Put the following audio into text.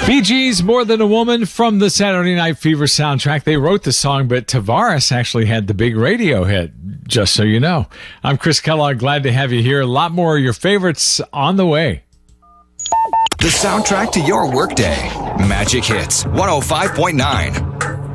Bee Gees, More Than a Woman, from the Saturday Night Fever soundtrack. They wrote the song, but Tavares actually had the big radio hit, just so you know. I'm Chris Kellogg. Glad to have you here. A lot more of your favorites on the way. The soundtrack to your workday. Magic Hits 105.9.